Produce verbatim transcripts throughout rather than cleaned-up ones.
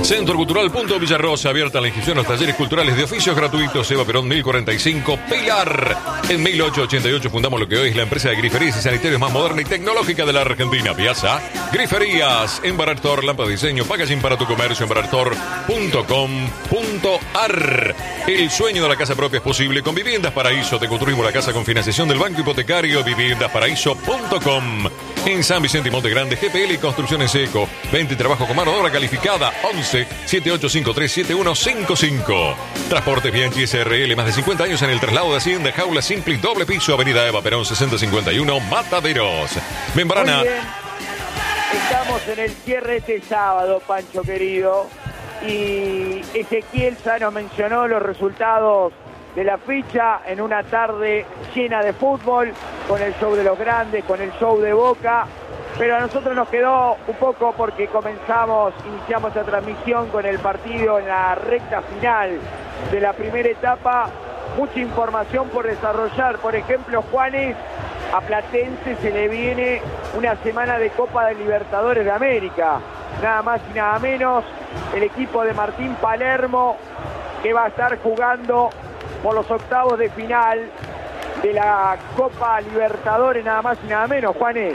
Centro Cultural Punto Villarrosa, abierta la inscripción a los talleres culturales de oficios gratuitos. Eva Perón mil cuarenta y cinco, Pilar. En mil ochocientos ochenta y ocho fundamos lo que hoy es la empresa de griferías y sanitarios más moderna y tecnológica de la Argentina. Piazza Griferías. Embaractor, lámpara de diseño, packaging para tu comercio. Embaractor punto com punto ar. El sueño de la casa propia es posible con Viviendas Paraíso. Te construimos la casa con financiación del Banco Hipotecario. Viviendas Paraíso punto com. En San Vicente y Monte Grande, G P L y Construcciones Eco. Venta y trabajo con mano de obra calificada. once, setenta y ocho cincuenta y tres, setenta y uno cincuenta y cinco. Transportes Bianchi S R L. Más de cincuenta años en el traslado de Hacienda. Jaula Simple y doble piso. Avenida Eva Perón sesenta cincuenta y uno, Mataderos. Membrana. Muy bien. Estamos en el cierre de este sábado, Pancho querido. Y Ezequiel ya nos mencionó los resultados de la ficha en una tarde llena de fútbol, con el show de los grandes, con el show de Boca, pero a nosotros nos quedó un poco porque comenzamos, iniciamos la transmisión con el partido en la recta final de la primera etapa, mucha información por desarrollar. Por ejemplo, Juanes, a Platense se le viene una semana de Copa de Libertadores de América, nada más y nada menos, el equipo de Martín Palermo, que va a estar jugando por los octavos de final de la Copa Libertadores, nada más y nada menos, Juanes.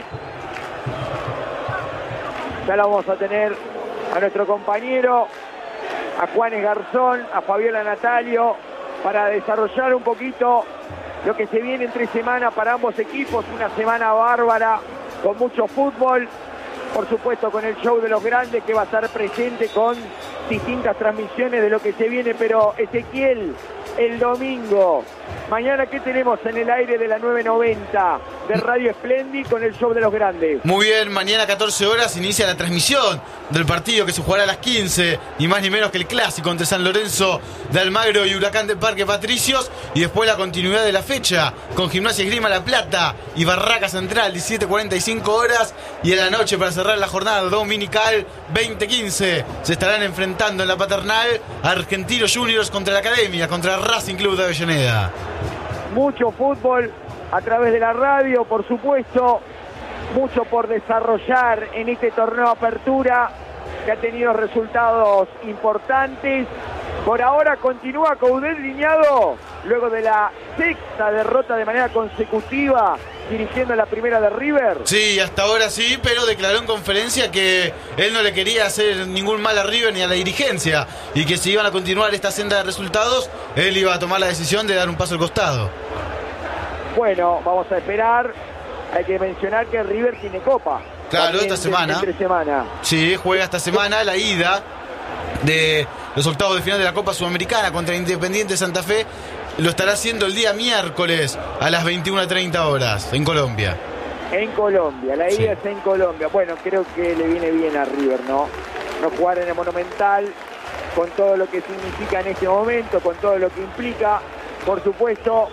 Ya lo vamos a tener a nuestro compañero, a Juanes Garzón, a Fabiola Natalio, para desarrollar un poquito lo que se viene entre semanas para ambos equipos, una semana bárbara, con mucho fútbol, por supuesto con el show de los grandes que va a estar presente con distintas transmisiones de lo que se viene. Pero Ezequiel, el domingo, mañana, ¿qué tenemos en el aire de la nueve noventa de Radio Splendid con el show de los grandes? Muy bien, mañana catorce horas inicia la transmisión del partido que se jugará a las quince, ni más ni menos que el clásico entre San Lorenzo de Almagro y Huracán del Parque Patricios, y después la continuidad de la fecha con Gimnasia Esgrima La Plata y Barraca Central, diecisiete cuarenta y cinco horas, y en la noche, para cerrar la jornada dominical, veinte quince, se estarán enfrentando en la Paternal Argentinos Juniors contra la Academia, contra Racing Club de Avellaneda. Mucho fútbol a través de la radio, por supuesto, mucho por desarrollar en este torneo Apertura, que ha tenido resultados importantes. Por ahora continúa Coudet Liñado, luego de la sexta derrota de manera consecutiva, dirigiendo la primera de River. Sí, hasta ahora sí, pero declaró en conferencia que él no le quería hacer ningún mal a River ni a la dirigencia, y que si iban a continuar esta senda de resultados, él iba a tomar la decisión de dar un paso al costado. Bueno, vamos a esperar. Hay que mencionar que River tiene Copa. Claro, esta semana. Entre semana. Sí, juega esta semana la ida de los octavos de final de la Copa Sudamericana contra Independiente Santa Fe. Lo estará haciendo el día miércoles a las veintiuna treinta horas en Colombia. En Colombia, la ida sí. es en Colombia. Bueno, creo que le viene bien a River, ¿no? No jugar en el Monumental, con todo lo que significa en este momento, con todo lo que implica. Por supuesto,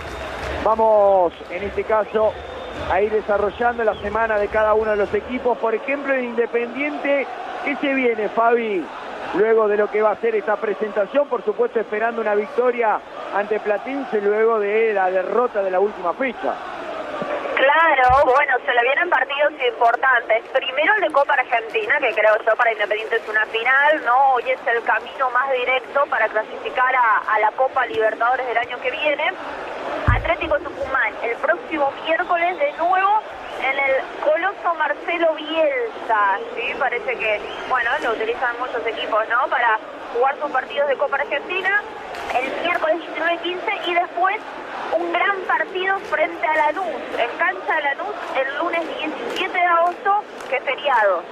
vamos en este caso a ir desarrollando la semana de cada uno de los equipos. Por ejemplo, en Independiente, ¿qué se viene, Fabi? Luego de lo que va a ser esta presentación, por supuesto esperando una victoria ante Platense luego de la derrota de la última fecha. Claro, bueno, se le vienen partidos importantes. Primero el de Copa Argentina, que creo yo para Independiente es una final, ¿no? Hoy es el camino más directo para clasificar a, a la Copa Libertadores del año que viene. Atlético Tucumán, el próximo miércoles de nuevo en el Coloso Marcelo Bielsa, ¿sí? Parece que, bueno, lo utilizan muchos equipos, ¿no? Para jugar sus partidos de Copa Argentina, el miércoles diecinueve quince, y después un gran partido frente a Lanús, en cancha de Lanús, el lunes diecisiete de agosto, que es feriado.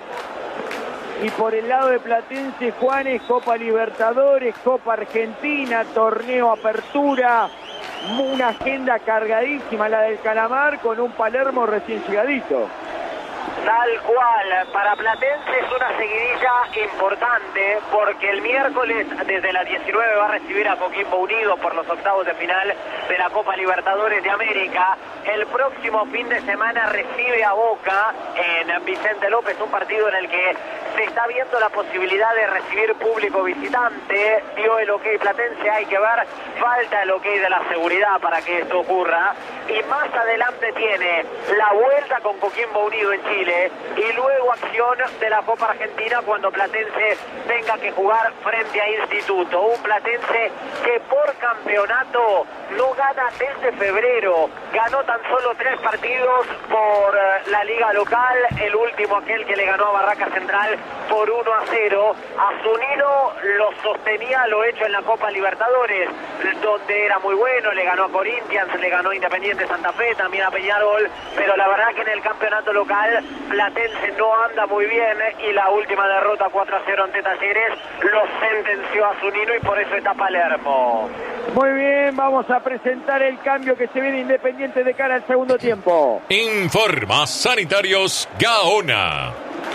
Y por el lado de Platense, Juanes, Copa Libertadores, Copa Argentina, Torneo Apertura, una agenda cargadísima la del Calamar, con un Palermo recién llegadito. Tal cual, para Platense es una seguidilla importante, porque el miércoles desde las diecinueve va a recibir a Coquimbo Unido por los octavos de final de la Copa Libertadores de América. El próximo fin de semana recibe a Boca en Vicente López, un partido en el que se está viendo la posibilidad de recibir público visitante. Dio el ok Platense, hay que ver, falta el ok de la seguridad para que esto ocurra. Y más adelante tiene la vuelta con Coquimbo Unido en Chile, Chile y luego acción de la Copa Argentina cuando Platense tenga que jugar frente a Instituto. Un Platense que por campeonato no gana desde febrero. Ganó tan solo tres partidos por uh, la liga local, el último aquel que le ganó a Barraca Central por uno a cero. Asunino lo sostenía lo hecho en la Copa Libertadores, donde era muy bueno, le ganó a Corinthians, le ganó a Independiente Santa Fe, también a Peñarol, pero la verdad que en el campeonato local Platense no anda muy bien y la última derrota cuatro a cero ante Talleres lo sentenció a Asunino y por eso está Palermo. Muy bien, vamos a presentar el cambio que se viene Independiente de cara al segundo tiempo. Informa Sanitarios Gaona.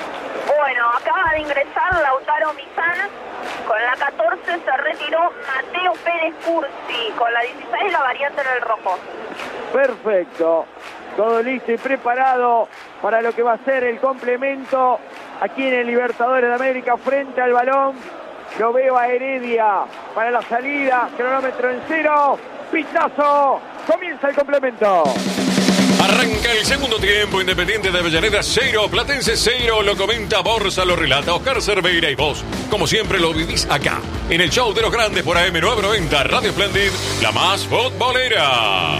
Bueno, acaba de ingresar Lautaro Millán. Con la catorce se retiró Mateo Pérez Cursi. Con la dieciséis la variante en el rojo. Perfecto. Todo listo y preparado para lo que va a ser el complemento aquí en el Libertadores de América frente al balón. Lo veo a Heredia para la salida. Cronómetro en cero. Pitazo. Comienza el complemento. Arranca el segundo tiempo. Independiente de Avellaneda cero, Platense cero. Lo comenta Borsa, lo relata Oscar Cerveira y vos, como siempre, lo vivís acá, en el show de los grandes por A M novecientos noventa, Radio Splendid, la más futbolera.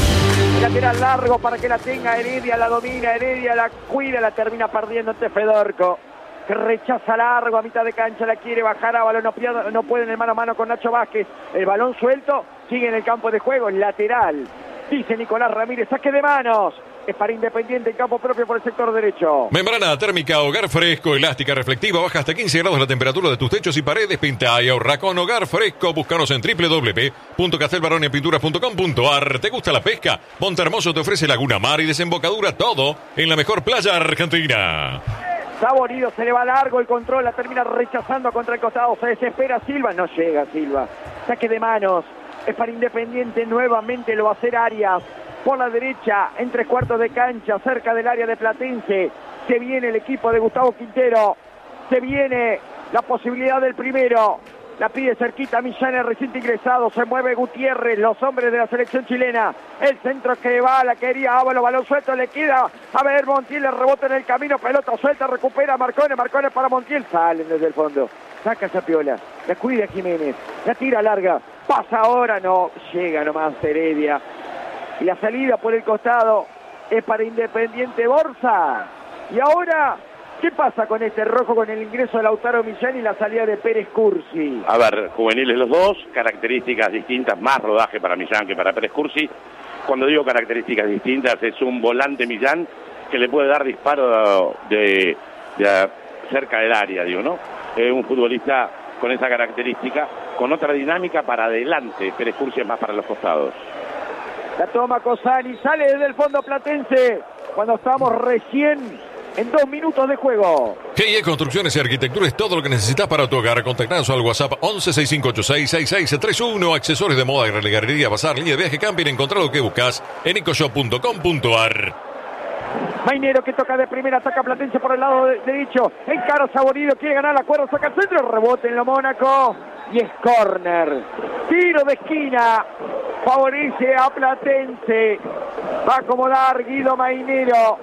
Lateral largo para que la tenga Heredia, la domina Heredia, la cuida, la termina perdiendo ante Fedorco, que rechaza largo a mitad de cancha, la quiere bajar a balón, no, no puede en el mano a mano con Nacho Vázquez. El balón suelto, sigue en el campo de juego, lateral. Dice Nicolás Ramírez, saque de manos. Es para Independiente en campo propio por el sector derecho. Membrana térmica Hogar Fresco, elástica reflectiva, baja hasta quince grados la temperatura de tus techos y paredes. Pinta y ahorra con Hogar Fresco. Búscanos en doble u doble u doble u punto castelbaronia-pinturas punto com punto a r. ¿Te gusta la pesca? Monte Hermoso te ofrece laguna, mar y desembocadura, todo en la mejor playa argentina. Saborido, se le va largo el control, la termina rechazando contra el costado, se desespera Silva, no llega Silva. Saque de manos. Es para Independiente, nuevamente lo va a hacer Arias. Por la derecha, en tres cuartos de cancha, cerca del área de Platense. Se viene el equipo de Gustavo Quintero. Se viene la posibilidad del primero. La pide cerquita Millán, el reciente ingresado. Se mueve Gutiérrez, los hombres de la selección chilena. El centro que va, la quería Ábalo, balón suelto, le queda. A ver, Montiel, le rebota en el camino, pelota suelta, recupera Marcone, Marcone para Montiel. Salen desde el fondo. Saca esa piola, la cuida Jiménez, la tira larga. Pasa ahora, no, llega nomás Heredia. Y la salida por el costado es para Independiente Borsa. Y ahora, ¿qué pasa con este rojo, con el ingreso de Lautaro Millán y la salida de Pérez Cursi? A ver, juveniles los dos, características distintas, más rodaje para Millán que para Pérez Cursi. Cuando digo características distintas, es un volante Millán que le puede dar disparo de, de cerca del área, digo, ¿no? Es un futbolista con esa característica, con otra dinámica para adelante. Pérez Cursi es más para los costados. La toma Cosani, sale desde el fondo Platense, cuando estamos recién en dos minutos de juego. G I E Construcciones y Arquitectura es todo lo que necesitas para tu hogar. Contactanos al WhatsApp once sesenta y cinco ochenta y seis sesenta y seis treinta y uno. Accesorios de moda, galería, bazar, línea de viaje, camping. Encontrá lo que buscas en ecoshop punto com punto a r. Mainero que toca de primera, ataca Platense por el lado de, derecho. Encara Saborido, quiere ganar la cuerda, saca el centro, rebote en lo Mónaco. Y es córner. Tiro de esquina. Favorece a Platense. Va a acomodar Guido Mainero.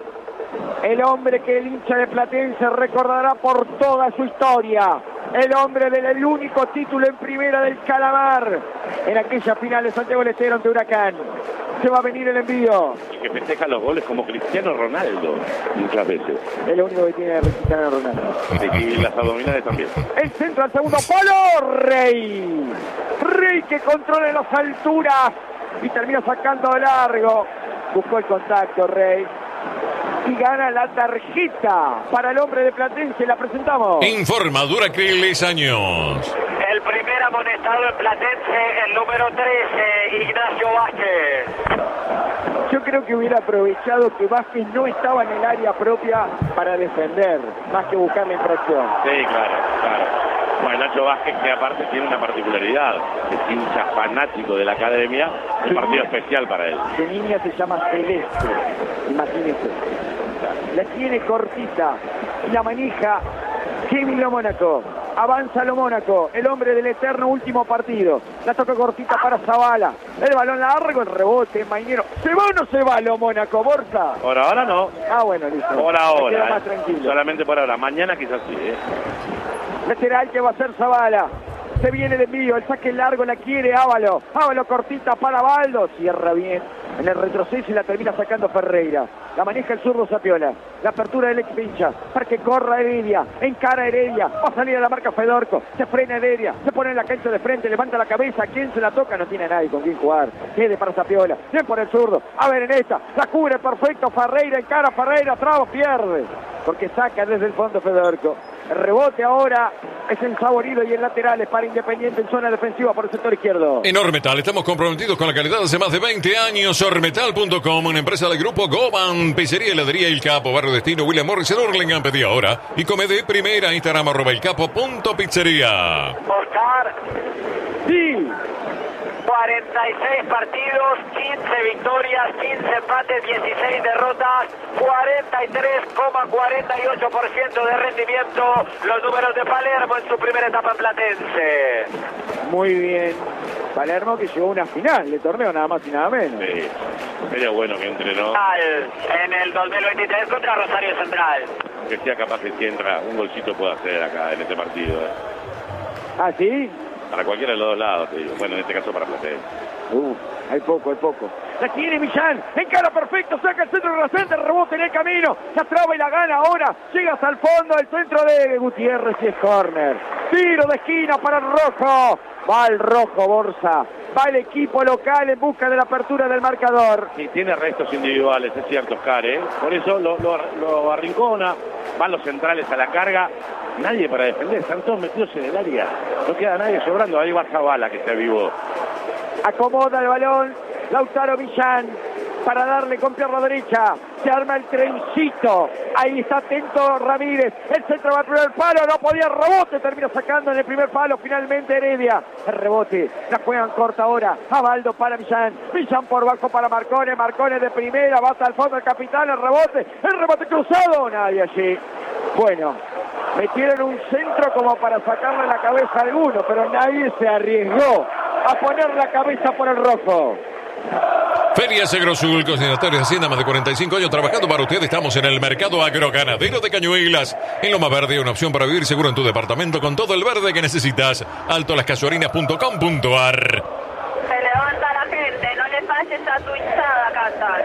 El hombre que el hincha de Platense recordará por toda su historia. El hombre del único título en primera del Calamar. En aquella final de Santiago del Estero ante Huracán. Se va a venir el envío. Y que festeja los goles como Cristiano Ronaldo muchas veces. Es lo único que tiene Cristiano Ronaldo. Y las abdominales también. El centro al segundo palo. Rey. Rey que controla las alturas. Y termina sacando de largo. Buscó el contacto Rey. Y gana la tarjeta para el hombre de Platense. La presentamos. Informa Duracriles Años. El primer amonestado en Platense, el número trece, Ignacio Vázquez. Yo creo que hubiera aprovechado que Vázquez no estaba en el área propia para defender, más que buscar la infracción. Sí, claro, claro. Bueno, Nacho Vázquez, que aparte tiene una particularidad, es hincha fanático de la academia, un partido especial para él. Su niña se llama Celeste, imagínese. La tiene cortita y la maneja Kevin Lo Mónaco. Avanza lo Mónaco, el hombre del eterno último partido. La toca cortita para Zavala. El balón largo, el rebote, Mainero. ¿Se va o no se va lo Mónaco, Borja? Por ahora no. Ah, bueno, listo. Por Me ahora. quedo más eh. tranquilo. Solamente por ahora. Mañana quizás sí. Eh. Lateral que va a ser Zavala. Se viene de envío, el saque largo la quiere Ávalo. Ávalo cortita para Baldo. Cierra bien en el retroceso y la termina sacando Ferreira. La maneja el zurdo Sapiola. La apertura del ex pincha. Para que corra Heredia. Encara Heredia. Va a salir a la marca Fedorco. Se frena Heredia. Se pone en la cancha de frente. Levanta la cabeza. ¿Quién se la toca? No tiene a nadie con quien jugar. Quede para Sapiola. Bien por el zurdo. A ver en esta. La cubre perfecto Ferreira. Encara Ferreira. Traba. Pierde. Porque saca desde el fondo Fedorco. El rebote ahora es el Saborido y el lateral es para Independiente en zona defensiva por el sector izquierdo. En Ormetal estamos comprometidos con la calidad hace más de veinte años. Ormetal punto com, una empresa del grupo Goban, pizzería, heladería El Capo, Barrio Destino, William Morris, en Hurlingham. Pedí ahora y come de primera. Instagram arroba el capo punto pizzería. Oscar, Sí. cuarenta y seis partidos, quince victorias, quince empates, dieciséis derrotas, cuarenta y tres coma cuarenta y ocho por ciento de rendimiento. Los números de Palermo en su primera etapa en Platense. Muy bien. Palermo que llegó a una final de torneo, nada más y nada menos. Sí. Sería bueno que entrenó. En el dos mil veintitrés contra Rosario Central. Que sea capaz que si entra un golcito pueda hacer acá en este partido. Eh. ¿Ah, sí? Para cualquiera de los dos lados, te digo. Bueno, en este caso para Platense. Uh, hay poco, hay poco. La tiene Millán, encara perfecto, saca el centro de la centro, rebote en el camino, se atraba y la gana ahora, llega hasta el fondo, el centro de Gutiérrez y es córner. Tiro de esquina para el rojo, va el rojo Borsa, va el equipo local en busca de la apertura del marcador. Sí, tiene restos individuales, es cierto, Oscar, ¿eh? Por eso lo, lo, lo arrincona, van los centrales a la carga, nadie para defender, están todos metidos en el área, no queda nadie sobrando, ahí va Zavala que se avivó. Acomoda el balón Lautaro Millán para darle con pierna derecha. Se arma el trencito. Ahí está atento Ramírez. El centro va al primer palo. No podía rebote. Termina sacando en el primer palo. Finalmente Heredia. El rebote. La juegan corta ahora. Abaldo para Millán. Millán por bajo para Marcone. Marcone de primera. Va hasta el fondo el capitán. El rebote. El rebote cruzado. Nadie allí. Bueno. Metieron un centro como para sacarle la cabeza a alguno. Pero nadie se arriesgó a poner la cabeza por el rojo. Feria Segrosul, consignatarios de Hacienda, más de cuarenta y cinco años trabajando para usted. Estamos en el mercado agroganadero de Cañuelas. En Loma Verde, una opción para vivir seguro en tu departamento con todo el verde que necesitas. alto las casuarinas punto com punto a r. Se levanta la gente, no le falles a tu hinchada, Casas.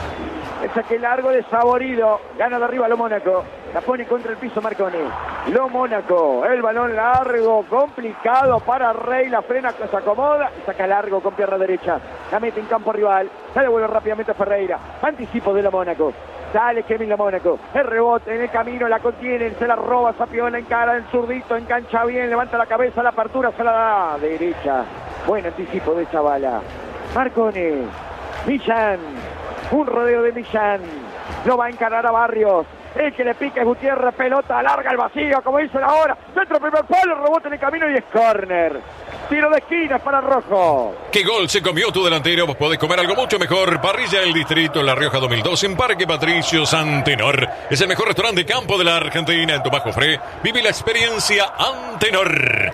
El saque largo de Saborido. Gana de arriba lo Mónaco. La pone contra el piso Marconi. Lo Mónaco. El balón largo. Complicado para Rey. La frena, se acomoda. Y saca largo con pierna derecha. La mete en campo rival. La devuelve rápidamente a Ferreira. Anticipo de lo Mónaco. Sale Kevin la Mónaco. El rebote en el camino. La contienen. Se la roba Sapiola. Encara el zurdito. Engancha bien. Levanta la cabeza. La apertura se la da. Derecha. Buen anticipo de Zavala. Marconi. Millán. Un rodeo de Millán. Lo va a encarar a Barrios. El que le pica es Gutiérrez. Pelota larga al vacío, como dicen ahora. Centro primer palo, rebote en el camino y es córner. Tiro de esquina para Rojo. ¿Qué gol se comió tu delantero? Vos podés comer algo mucho mejor. Parrilla del Distrito en La Rioja dos mil dos en Parque Patricio Antenor. Es el mejor restaurante de campo de la Argentina. En tu bajo fre, vive la experiencia Antenor.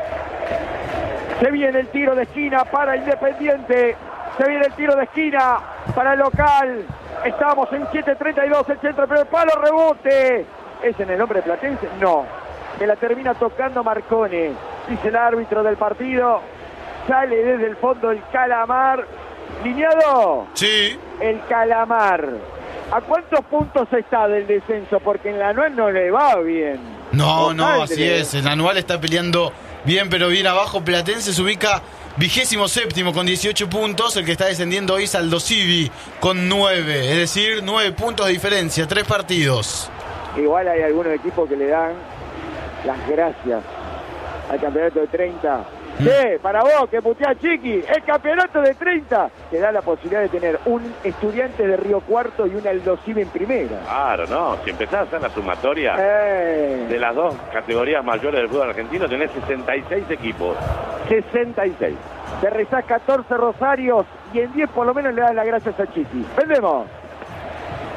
Se viene el tiro de esquina para Independiente. Se viene el tiro de esquina para el local. Estamos en siete treinta y dos, el centro, pero el palo, rebote. ¿Es en el hombre platense? No. Que la termina tocando Marcone. Dice el árbitro del partido. Sale desde el fondo el Calamar. ¿Lineado? Sí. El Calamar. ¿A cuántos puntos está del descenso? Porque en la anual no le va bien. No, O no, mal así le- es. El anual está peleando bien, pero bien abajo. Platense se ubica vigésimo séptimo con dieciocho puntos. El que está descendiendo hoy es Aldo Civi con nueve. Es decir, nueve puntos de diferencia, tres partidos. Igual hay algunos equipos que le dan las gracias al campeonato de treinta. Sí, para vos que puteás Chiqui, el campeonato de treinta te da la posibilidad de tener un Estudiantes de Río Cuarto y un Aldo Civi en primera. Claro, no. Si empezás a hacer la sumatoria Eh, de las dos categorías mayores del fútbol argentino, tenés sesenta y seis equipos. sesenta y seis. Te rezás catorce Rosarios y en diez por lo menos le das las gracias a Chiqui. Vendemos.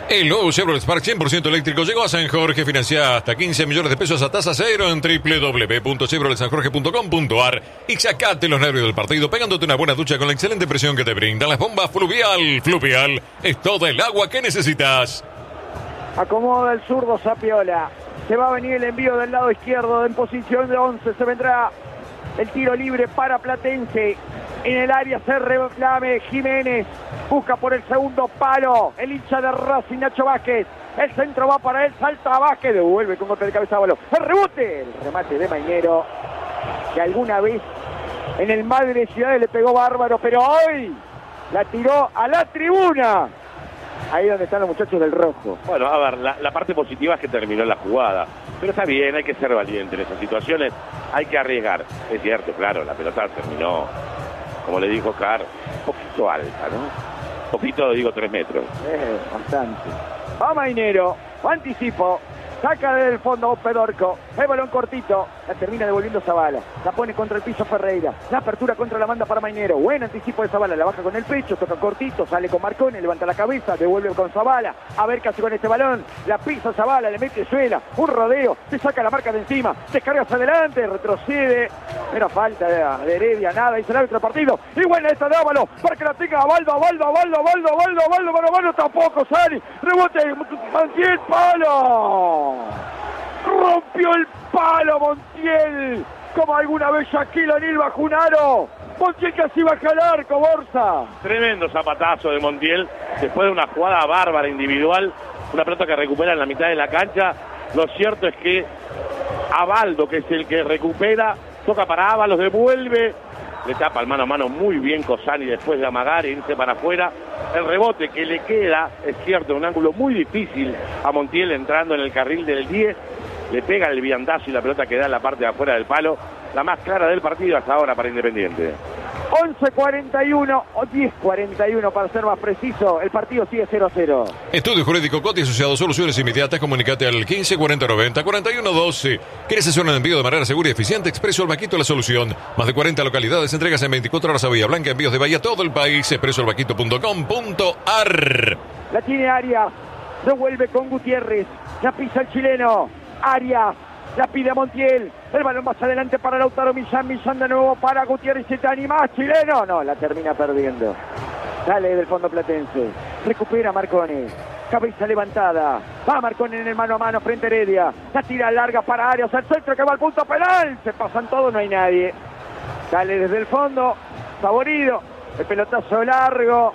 El nuevo Chevrolet Spark cien por ciento eléctrico llegó a San Jorge. Financia hasta quince millones de pesos a tasa cero en doble u doble u doble u punto chevrolet san jorge punto com punto a r y sacate los nervios del partido pegándote una buena ducha con la excelente presión que te brindan las bombas Fluvial. Fluvial es toda el agua que necesitas. Acomoda el zurdo Zapiola. Se va a venir el envío del lado izquierdo en posición de once. Se vendrá el tiro libre para Platense. En el área se reclame Jiménez. Busca por el segundo palo. El hincha de Racing, Nacho Vázquez. El centro va para él. Salta Vázquez. Devuelve con golpe de cabeza a balón. El rebote. El remate de Mainero. Que alguna vez en el Madre Ciudades le pegó bárbaro. Pero hoy la tiró a la tribuna. Ahí donde están los muchachos del rojo. Bueno, a ver, la, la parte positiva es que terminó la jugada. Pero está bien, hay que ser valiente en esas situaciones. Hay que arriesgar. Es cierto, claro, la pelota terminó, como le dijo Car, un poquito alta, ¿no? Poquito, digo, tres metros. Eh, bastante. Va Mainero, va anticipo. Saca desde el fondo Pedorco. El balón cortito. La termina devolviendo Zavala. La pone contra el piso Ferreira. La apertura contra la banda para Mainero. Buen anticipo de Zavala. La baja con el pecho. Toca cortito. Sale con Marcone. Levanta la cabeza. Devuelve con Zavala. A ver qué hace con este balón. La pisa Zavala. Le mete suela. Un rodeo. Se saca la marca de encima. Descarga hacia adelante. Retrocede. Era falta de, de Heredia. Nada. Dice el árbitro del partido. Y buena esta de Ávalo. Para que la tenga Baldo. Baldo. Baldo. Baldo. Baldo. Baldo. Baldo. Baldo. Tampoco sale. Rebote. Montiel. Palo. Rompió el palo Montiel, como alguna vez Shaquille O'Neal bajo un aro. Montiel casi baja al arco, Borsa. Tremendo zapatazo de Montiel, después de una jugada bárbara individual, una pelota que recupera en la mitad de la cancha. Lo cierto es que Abaldo, que es el que recupera, toca para Ábalos, devuelve, le tapa el mano a mano muy bien Cosani después de amagar e irse para afuera. El rebote que le queda, es cierto, un ángulo muy difícil a Montiel entrando en el carril del diez. Le pega el viandazo y la pelota queda en la parte de afuera del palo. La más clara del partido hasta ahora para Independiente. once cuarenta y uno o diez cuarenta y uno para ser más preciso. El partido sigue cero a cero. Estudio Jurídico Coti asociado, soluciones inmediatas. Comunicate al quince cuarenta noventa cuarenta y uno doce. ¿Quieres hacer un envío de manera segura y eficiente? Expreso Albaquito la solución. Más de cuarenta localidades, entregas en veinticuatro horas a Bahía Blanca, envíos de Bahía a todo el país. expreso albaquito punto com punto a r. La tiene Arias. Revuelve con Gutiérrez. La pisa el chileno. Arias. La pide a Montiel. El balón más adelante para Lautaro Millán. Millán de nuevo para Gutiérrez. ¿Se te anima, chileno? No, la termina perdiendo. Sale del fondo platense. Recupera Marcone. Cabeza levantada. Va Marcone en el mano a mano frente a Heredia. La tira larga para Arias. Al centro que va al punto penal. Se pasan todos, no hay nadie. Sale desde el fondo. Saborido. El pelotazo largo.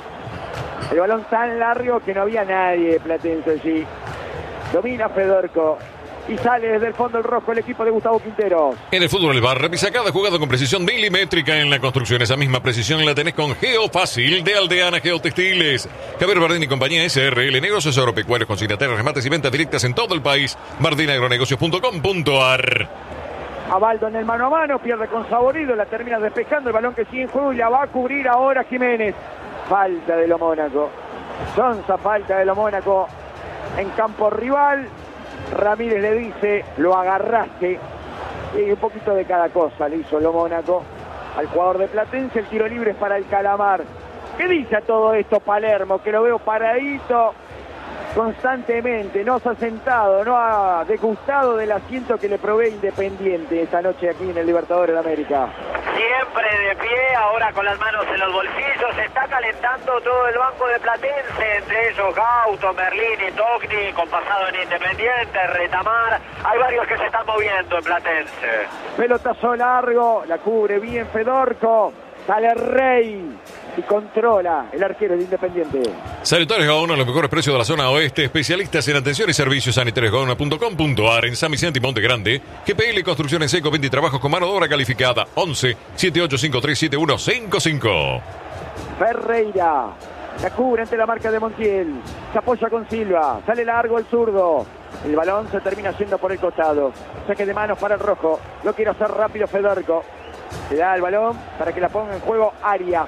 El balón tan largo que no había nadie platense allí. Domina Fedorco. Y sale desde el fondo el rojo el equipo de Gustavo Quinteros. En el fútbol el bar, revisa cada jugada con precisión milimétrica. En la construcción esa misma precisión la tenés con Geofácil de Aldeana Geotextiles. Javier Bardín y compañía S R L, negocios agropecuarios, consignatarios, remates y ventas directas en todo el país. bardín agronegocios punto com punto a r. Abaldo en el mano a mano, pierde con Saborido, la termina despejando, el balón que sigue en juego y la va a cubrir ahora Jiménez. Falta de lo Mónaco. Sonsa, falta de lo Mónaco en campo rival. Ramírez le dice, lo agarraste. Y un poquito de cada cosa le hizo lo Mónaco al jugador de Platense. El tiro libre es para el Calamar. ¿Qué dice a todo esto Palermo? Que lo veo paradito constantemente, no se ha sentado, no ha degustado del asiento que le provee Independiente esta noche aquí en el Libertadores de América. Siempre de pie, ahora con las manos en los bolsillos, se está calentando todo el banco de Platense, entre ellos Gauto, Merlín y Togni, con pasado en Independiente, Retamar, hay varios que se están moviendo en Platense. Pelotazo largo, la cubre bien Fedorco, sale Rey y controla el arquero de Independiente. Sanitarios Gaona, los mejores precios de la zona oeste, especialistas en atención y servicios. sanitarios gaona punto com punto a r. En San Vicente y Monte Grande, G P L Construcciones Seco, venta y trabajos con mano de obra calificada. once, setenta y ocho cincuenta y tres, setenta y uno cincuenta y cinco. Ferreira, la cubre ante la marca de Montiel, se apoya con Silva, sale largo el zurdo. El balón se termina yendo por el costado. Saque de manos para el rojo, lo quiere hacer rápido Fedorco. Le da el balón para que la ponga en juego Arias.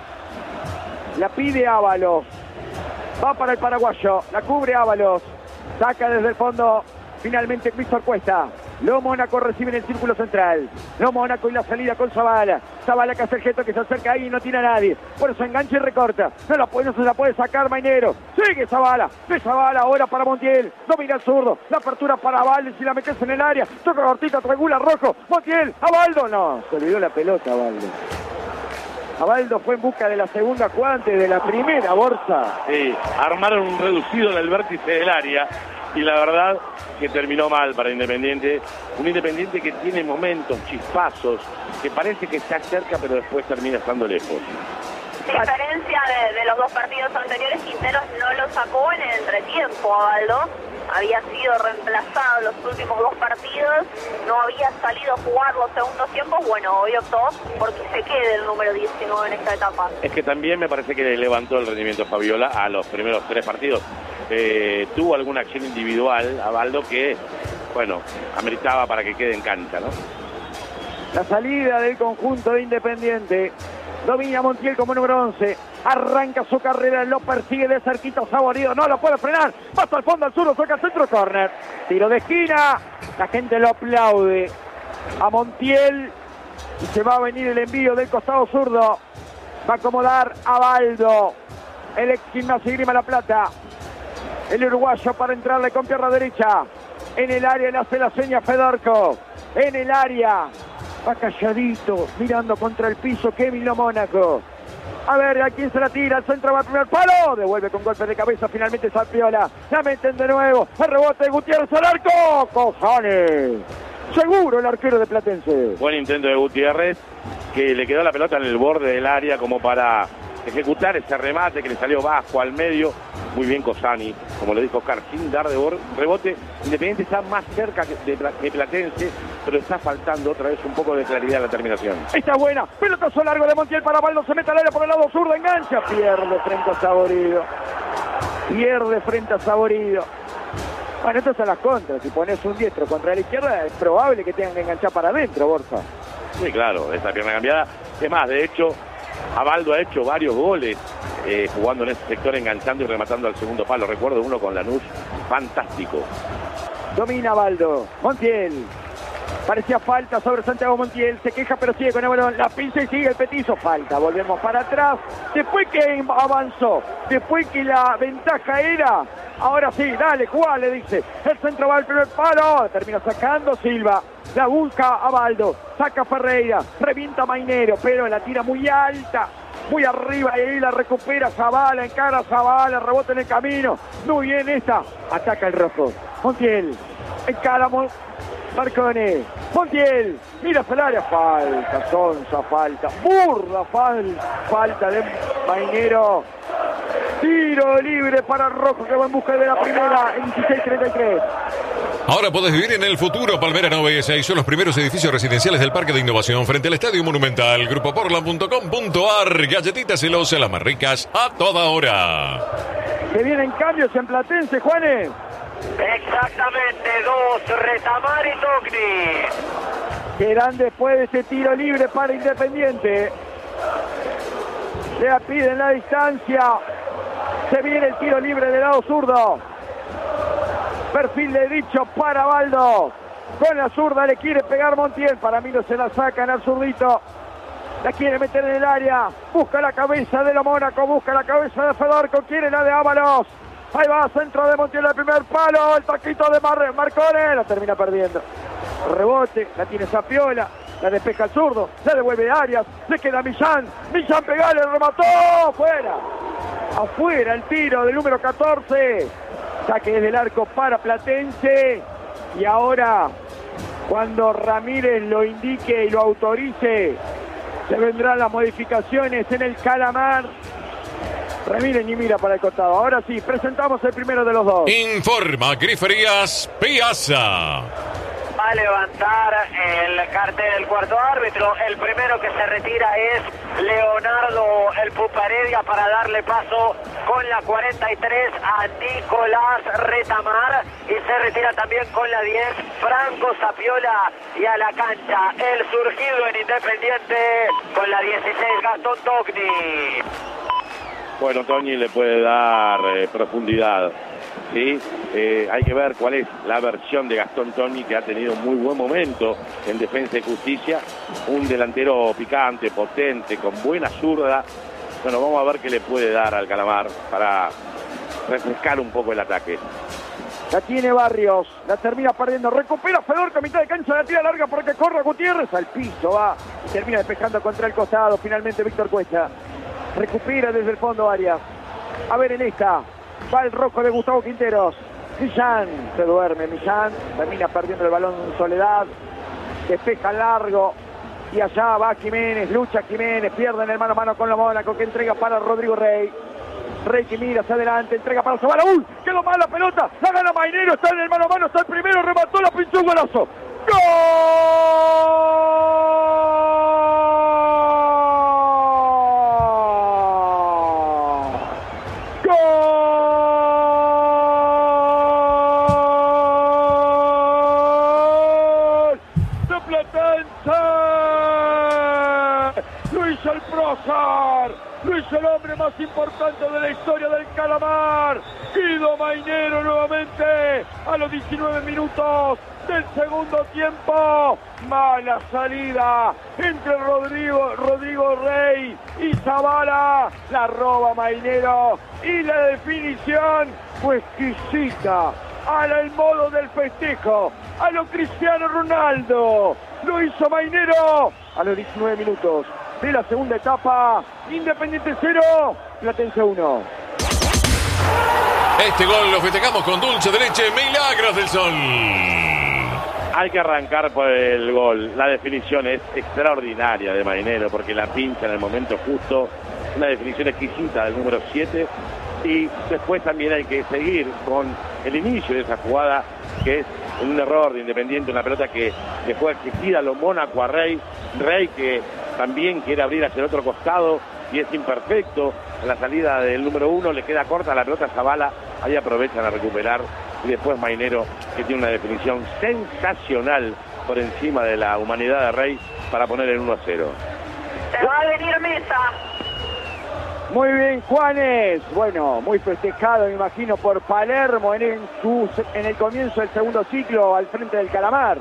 La pide Ábalos. Va para el paraguayo. La cubre Ábalos. Saca desde el fondo. Finalmente Víctor Cuesta. Lo Mónaco recibe en el círculo central. Lo Mónaco y la salida con Zavala. Zavala que hace el gesto que se acerca ahí y no tiene a nadie. Por eso engancha y recorta. No, la puede, no se la puede sacar Mainero. Sigue Zavala. De Zavala ahora para Montiel. Domina el zurdo. La apertura para Valdes y la metes en el área. Toca cortita, triangula Rojo. Montiel. Abaldo. No, se olvidó la pelota Abaldo. Abaldo fue en busca de la segunda jugada antes de la primera, Borja. Sí, armaron un reducido en el vértice del área y la verdad que terminó mal para Independiente. Un Independiente que tiene momentos, chispazos, que parece que está cerca pero después termina estando lejos. A diferencia de, de los dos partidos anteriores, Quinteros no lo sacó en el entretiempo, Abaldo. Había sido reemplazado los últimos dos partidos, no había salido a jugar los segundos tiempos. Bueno, hoy optó porque se quede el número diecinueve en esta etapa. Es que también me parece que levantó el rendimiento Fabiola a los primeros tres partidos. Eh, tuvo alguna acción individual, Abaldo, que, bueno, ameritaba para que quede en cancha, ¿no? La salida del conjunto de Independiente. Domina Montiel como número once. Arranca su carrera, lo persigue de cerquita Saborido. No lo puede frenar. Pasa al fondo al sur, toca al centro, córner. Tiro de esquina. La gente lo aplaude a Montiel. Y se va a venir el envío del costado zurdo. Va a acomodar a Baldo. El ex Gimnasia y Grima La Plata. El uruguayo para entrarle con pierna derecha. En el área le hace la seña Fedorco. En el área. Va calladito, mirando contra el piso Kevin Lo Mónaco. A ver, ¿a quién se la tira? El centro va al primer palo. Devuelve con golpe de cabeza. Finalmente Zapiola. La meten de nuevo. El rebote de Gutiérrez al arco. Cojones. Seguro el arquero de Platense. Buen intento de Gutiérrez, que le quedó la pelota en el borde del área como para ejecutar ese remate que le salió bajo al medio. Muy bien Cosani, como le dijo Oscar, sin dar de rebote. Independiente está más cerca de, de Platense, pero está faltando otra vez un poco de claridad en la terminación. Está buena, pelotazo largo de Montiel para Baldo, se mete al área por el lado zurdo, engancha, pierde frente a Saborido. Pierde frente a Saborido. Bueno, esto es a las contras, si pones un diestro contra la izquierda es probable que tengan que enganchar para adentro, Borja. Sí, claro, esa pierna cambiada. Es más, de hecho, Abaldo ha hecho varios goles eh, jugando en ese sector, enganchando y rematando al segundo palo. Recuerdo uno con Lanús, fantástico. Domina Abaldo, Montiel. Parecía falta sobre Santiago Montiel, se queja pero sigue con el balón, la pinza y sigue el petizo, falta, volvemos para atrás, después que avanzó, después que la ventaja era, ahora sí, dale, jugá, le dice, el centro va al primer palo, termina sacando Silva, la busca Abaldo, saca Ferreira, revienta Mainero, pero la tira muy alta, muy arriba y ahí la recupera Zavala, encara Zavala, rebota en el camino, muy bien esta, ataca el rojo, Montiel, encara Mon... Marcone, Montiel, mira el área, falta, sonsa, falta, burda, fal, falta de Mainero, tiro libre para Rojo que va en busca de la primera en dieciséis treinta y tres. Ahora podés vivir en el futuro. Palmera Nove S. Son los primeros edificios residenciales del Parque de Innovación frente al Estadio Monumental. Grupo Portland punto com punto ar. Galletitas celosas, las más ricas a toda hora. Se vienen cambios en Platense, Juanes. Exactamente, dos, Retamar y Togni. Serán después de ese tiro libre para Independiente. Le piden la distancia. Se viene el tiro libre del lado zurdo. Perfil de dicho para Baldo. Con la zurda le quiere pegar Montiel. Para mí no se la sacan al zurdito. La quiere meter en el área. Busca la cabeza de Lo Mónaco. Busca la cabeza de Fedorco. Quiere la de Ábalos. Ahí va, centro de Montiel al primer palo. El taquito de Mar Marcone. La termina perdiendo. Rebote. La tiene Zapiola. La despeja el zurdo. La devuelve Arias. Le queda Millán. Millán pegale. Remató. Fuera. Afuera el tiro del número catorce. Saque desde el arco para Platense. Y ahora, cuando Ramírez lo indique y lo autorice, se vendrán las modificaciones en el Calamar. Ramírez ni mira para el costado. Ahora sí, presentamos el primero de los dos. Informa Griferías Piazza. Va a levantar el cartel del cuarto árbitro. El primero que se retira es Leonardo el Puparedia para darle paso con la cuarenta y tres a Nicolás Retamar. Y se retira también con la diez Franco Zapiola. Y a la cancha el surgido en Independiente con la dieciséis Gastón Togni. Bueno, Togni le puede dar eh, profundidad ¿sí? Eh, hay que ver cuál es la versión de Gastón Toni, que ha tenido un muy buen momento en Defensa y Justicia. Un delantero picante, potente, con buena zurda. Bueno, vamos a ver qué le puede dar al Calamar para refrescar un poco el ataque. La tiene Barrios, la termina perdiendo, recupera Fedorca, mitad de cancha, la tira larga porque corre Gutiérrez, al piso va, y termina despejando contra el costado, finalmente Víctor Cuesta. Recupera desde el fondo Arias. A ver en esta, va el rojo de Gustavo Quinteros. Millán, se duerme Millán, termina perdiendo el balón en Soledad, despeja largo, y allá va Jiménez, lucha Jiménez, pierde en el mano a mano con la Mónaco, que entrega para Rodrigo Rey. Rey que mira hacia adelante, entrega para Zavala. ¡Uy! ¡Quedó mal la pelota! La gana Mainero, está en el mano a mano, está el primero, remató, la pinchó un golazo. ¡Gol! ¡Gol! ¡De Platense! ¡Lo hizo el Prócer! Lo hizo el hombre más importante de la historia del Calamar. Guido Mainero nuevamente a los diecinueve minutos del segundo tiempo. Mala salida entre Rodrigo, Rodrigo Rey y Zavala. La roba Mainero y la definición fue exquisita. Al modo del festejo, a lo Cristiano Ronaldo. Lo hizo Mainero a los diecinueve minutos de la segunda etapa. Independiente cero, Platense uno. Este gol lo festejamos con dulce de leche, Milagros del Sol. Hay que arrancar por el gol. La definición es extraordinaria de Mainero, porque la pincha en el momento justo. Una definición exquisita del número siete. Y después también hay que seguir con el inicio de esa jugada, que es un error de Independiente, una pelota que le fue exigida a lo Mónaco a Rey. Rey que también quiere abrir hacia el otro costado y es imperfecto. La salida del número uno le queda corta la pelota a Zavala, ahí aprovechan a recuperar, y después Mainero, que tiene una definición sensacional por encima de la humanidad de Rey para poner el uno a cero. Se va a venir Mesa. Muy bien, Juanes. Bueno, muy festejado, me imagino, por Palermo en, en, su, en el comienzo del segundo ciclo al frente del Calamar.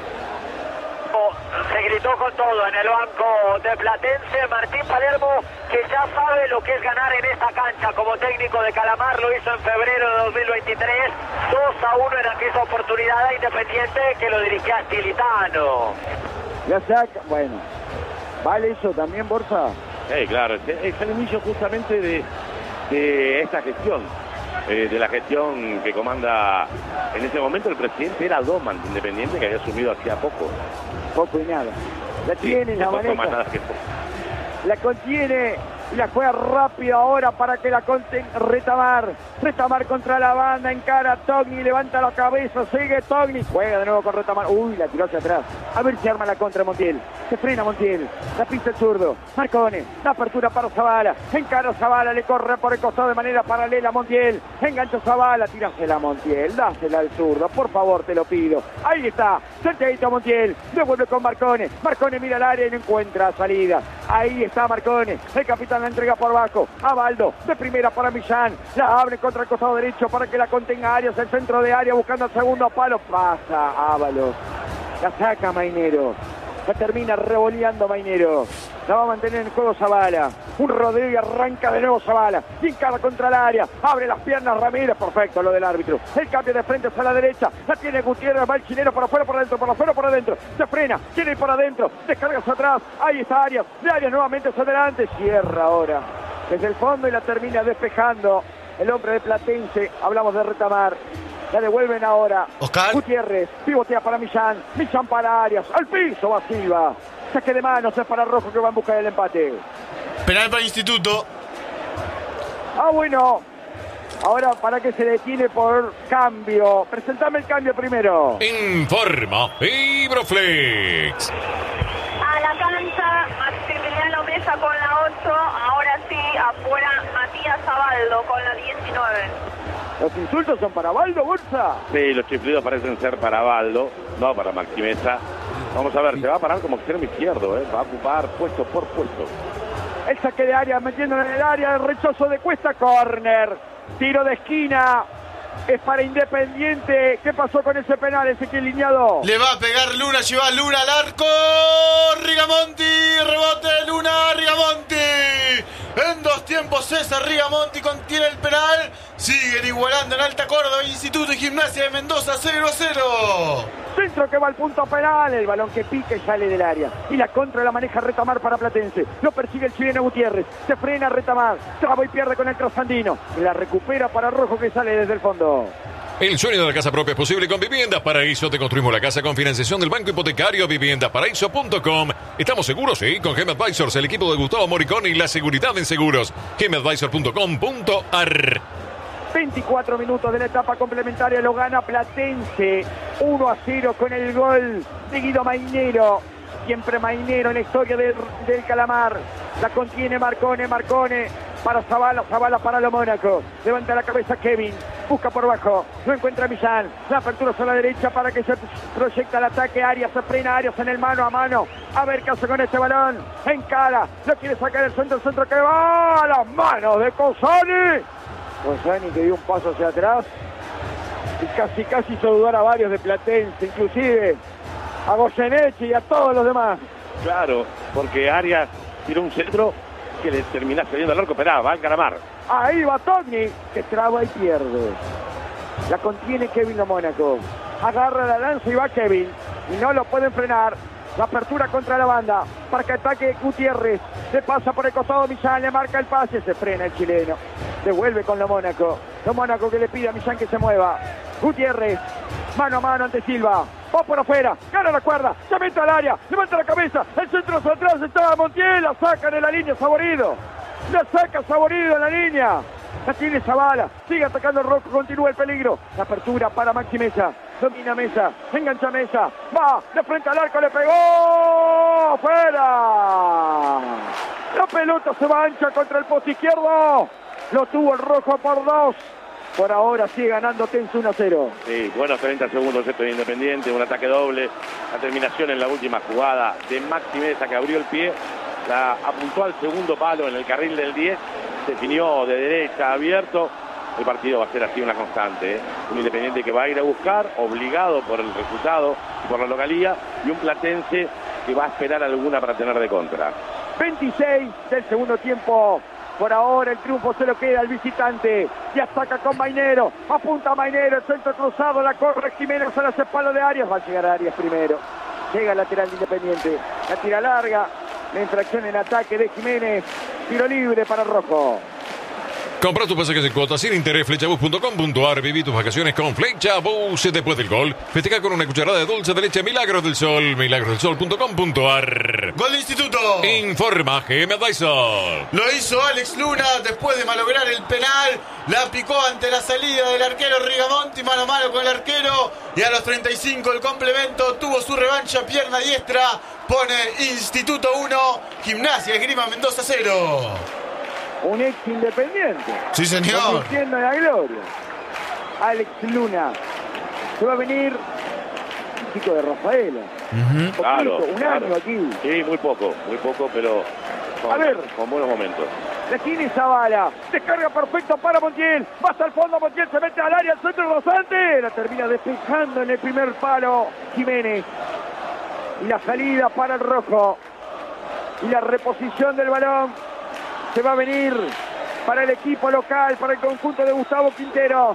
Se gritó con todo en el banco de Platense. Martín Palermo, que ya sabe lo que es ganar en esta cancha como técnico de Calamar, lo hizo en febrero de dos mil veintitrés. dos a uno en aquella oportunidad a Independiente, que lo dirigía Stilitano. Ya saca, bueno, ¿vale eso también, Borja? Sí, claro, es, es el inicio justamente de, de esta gestión, eh, de la gestión que comanda en ese momento el presidente. Era Doman, Independiente, que había asumido hacía poco. Poco y nada. La tiene, sí, la no maneja. toma nada que... La contiene y la juega rápido ahora para que la conten Retamar. Retamar contra la banda, encara a Togni, levanta la cabeza, sigue Togni, juega de nuevo con Retamar. Uy, la tiró hacia atrás. A ver si arma la contra Montiel. Se frena Montiel, la pisa el zurdo. Marcone, la apertura para Zavala. Encara a Zavala, le corre por el costado de manera paralela a Montiel. Engancha a Zavala, tirásela a Montiel, dásela al zurdo, por favor, te lo pido. Ahí está, cerquita a Montiel, devuelve con Marcone. Marcone mira el área y no encuentra salida. Ahí está Marcone, el capitán la entrega por abajo a Baldo, de primera para Millán, la abre contra el costado derecho para que la contenga Arias, el centro de área buscando el segundo palo, pasa Ábalos, la saca Mainero, la termina revoleando Mainero, la va a mantener en el juego Zavala, un rodeo y arranca de nuevo Zavala, encara contra el área, abre las piernas Ramírez, perfecto lo del árbitro, el cambio de frente hacia la derecha, la tiene Gutiérrez, va el chileno por afuera, por adentro, por afuera, por adentro, se frena, quiere ir por adentro, descarga hacia atrás, ahí está Arias, de Arias nuevamente hacia adelante, cierra ahora, desde el fondo y la termina despejando el hombre de Platense, hablamos de Retamar. La devuelven ahora. Oscar. Gutiérrez, pivotea para Millán. Millán para Arias. Al piso va Silva. Saque de manos, es para Rojo, que va en busca del empate. Penal para el Instituto. Ah, bueno. Ahora, ¿para qué se detiene por cambio? Presentame el cambio primero. Informa Ibroflex. A la cancha, Maximiliano Mesa con la ocho. Ahora sí, afuera Matías Abaldo con la diecinueve. ¿Los insultos son para Baldo, Bolsa? Sí, los chiflidos parecen ser para Baldo, no para Maxi Mesa. Vamos a ver, se va a parar como extremo izquierdo, ¿eh? Va a ocupar puesto por puesto. El saque de área, metiendo en el área, el rechazo de Cuesta, córner, tiro de esquina, es para Independiente. ¿Qué pasó con ese penal, Ezequiel Liñado? Le va a pegar Luna, lleva Luna al arco. Rigamonti, rebote Luna, Rigamonti. En dos tiempos César Rigamonti contiene el penal. Siguen igualando en Alta Córdoba, Instituto y Gimnasia de Mendoza, cero a cero. Centro que va al punto penal, el balón que pica y sale del área. Y la contra la maneja Retamar para Platense. Lo persigue el chileno Gutiérrez. Se frena Retamar. Traba y pierde con el trasandino. Y la recupera para Rojo que sale desde el fondo. El sueño de la casa propia es posible con Viviendas Paraíso. Te construimos la casa con financiación del Banco Hipotecario. Viviendas Paraíso punto com. ¿Estamos seguros? Sí, con Gem Advisors, el equipo de Gustavo Moricón y la seguridad en seguros. Gem Advisor punto com punto ar. veinticuatro minutos de la etapa complementaria, lo gana Platense uno a cero con el gol de Guido Mainero. Siempre Mainero en la historia del, del Calamar. La contiene Marcone, Marcone para Zavala, Zavala para lo Mónaco. Levanta la cabeza Kevin, busca por bajo, no encuentra a Millán. La apertura a la derecha para que se proyecta el ataque. Arias se frena, Arias en el mano a mano. A ver qué hace con este balón. Encara, lo quiere sacar el centro, el centro que va a las manos de Cossani. Cossani que dio un paso hacia atrás y casi casi hizo dudar a varios de Platense, inclusive a Goyeneche y a todos los demás. Claro, porque Arias tiró un centro que le termina saliendo al arco, pero va al Calamar. Ahí va Togni, que traba y pierde. La contiene Kevin Lo Mónaco. Agarra la lanza y va Kevin. Y no lo pueden frenar. La apertura contra la banda para que ataque Gutiérrez. Se pasa por el costado Millán, le marca el pase, se frena el chileno. Devuelve con Lo Mónaco. Lo Mónaco que le pide a Millán que se mueva. Gutiérrez, mano a mano ante Silva. Va por afuera, gana la cuerda, se mete al área, levanta la cabeza, el centro hacia atrás está Montiel, la sacan en la línea Saborido. La saca Saborido en la línea. La tiene Zavala, sigue atacando el Rojo, continúa el peligro. La apertura para Maxi Mesa, domina Mesa, engancha Mesa, va, de frente al arco, le pegó, ¡fuera! La pelota se va ancha contra el poste izquierdo, lo tuvo el Rojo por dos. Por ahora sigue ganando Tense uno a cero. Sí, buenos treinta segundos esto de Independiente, un ataque doble. La terminación en la última jugada de Maxi Mesa que abrió el pie, la apuntó al segundo palo en el carril del diez, definió de derecha abierto. El partido va a ser así una constante, ¿eh? Un Independiente que va a ir a buscar, obligado por el resultado y por la localía, y un Platense que va a esperar alguna para tener de contra. veintiséis del segundo tiempo. Por ahora el triunfo se lo queda al visitante. Y ataca con Mainero. Apunta a Mainero. El centro cruzado. La corre Jiménez a las espaldas de Arias. Va a llegar a Arias primero. Llega el lateral de Independiente. La tira larga. La infracción en ataque de Jiménez. Tiro libre para el Rojo. Compra tus pasajes en cuotas sin interés, flechabus punto com punto ar. Viví tus vacaciones con Flechabus. Después del gol, festeja con una cucharada de dulce de leche Milagros del Sol. milagros del sol punto com punto ar. Gol de Instituto. Informa Gem Advisor. Lo hizo Alex Luna después de malograr el penal. La picó ante la salida del arquero Rigamonti, mano a mano con el arquero. Y a los treinta y cinco el complemento tuvo su revancha, pierna diestra. Pone Instituto uno, Gimnasia Esgrima Mendoza cero. Un ex Independiente. Sí, señor. Convirtiendo en la gloria. Alex Luna. Se va a venir un chico de Rafaela. Uh-huh. Poquito, Claro, un claro. año aquí. Sí, muy poco, muy poco, pero con, A ver. con buenos momentos. La tiene Zavala. Descarga perfecto para Montiel. Va hasta el fondo. Montiel se mete al área. El centro Rosante. La termina despejando en el primer palo Jiménez. Y la salida para el Rojo. Y la reposición del balón. Se va a venir para el equipo local, para el conjunto de Gustavo Quintero.